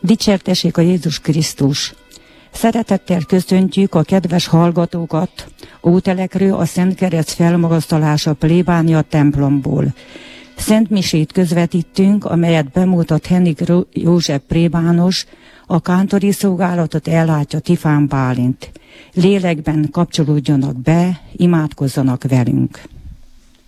Dicsértessék a Jézus Krisztus! Szeretettel köszöntjük a kedves hallgatókat Ótelekről, a Szent Kereszt felmagasztalása plébánia templomból. Szent misét közvetítünk, amelyet bemutat Hennig József plébános, a kántori szolgálatot ellátja Tifán Bálint. Lélekben kapcsolódjanak be, imádkozzanak velünk.